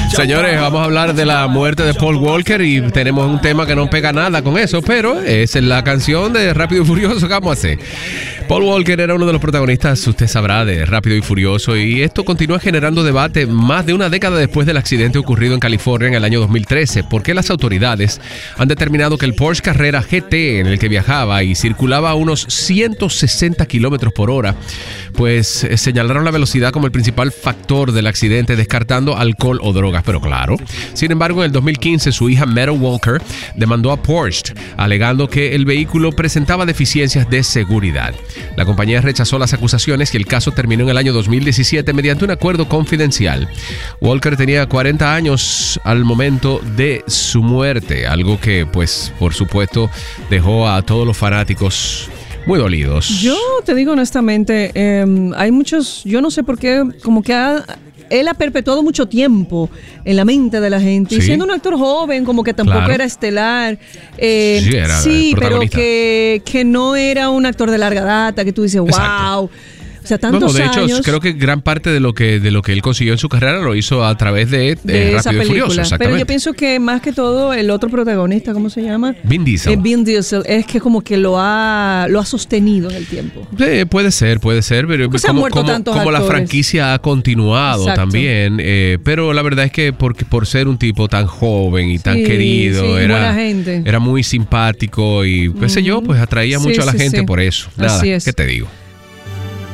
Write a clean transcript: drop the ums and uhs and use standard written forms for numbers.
Señores, vamos a hablar de la muerte de Paul Walker y tenemos un tema que no pega nada con eso, pero es la canción de Rápido y Furioso. ¿Qué vamos a hacer? Paul Walker era uno de los protagonistas, usted sabrá, de Rápido y Furioso, y esto continúa generando debate más de una década después del accidente ocurrido en California en el año 2013, porque las autoridades han determinado que el Porsche Carrera GT en el que viajaba y circulaba a unos 160 kilómetros por hora, pues señalaron la velocidad como el principal factor del accidente, descartando alcohol o drogas, pero claro. Sin embargo, en el 2015 su hija Meadow Walker demandó a Porsche, alegando que el vehículo presentaba deficiencias de seguridad. La compañía rechazó las acusaciones y el caso terminó en el año 2017 mediante un acuerdo confidencial. Walker tenía 40 años al momento de su muerte, algo que, pues, por supuesto, dejó a todos los fanáticos muy dolidos. Yo te digo honestamente, hay muchos, yo no sé por qué, como que él ha perpetuado mucho tiempo en la mente de la gente. Sí. Y siendo un actor joven, como que tampoco era estelar. Sí, pero que no era un actor de larga data, que tú dices, wow. O sea, tantos de hecho, años. creo que gran parte de lo que él consiguió en su carrera lo hizo a través de Rápido y Furioso. Pero yo pienso que más que todo el otro protagonista, ¿cómo se llama? Vin Diesel. Vin Diesel es que como que lo ha sostenido en el tiempo. Puede ser, pero como la franquicia ha continuado también. Pero la verdad es que por ser un tipo tan joven y tan querido, era muy simpático y qué sé yo, pues atraía mucho a la gente por eso. Nada, ¿qué te digo?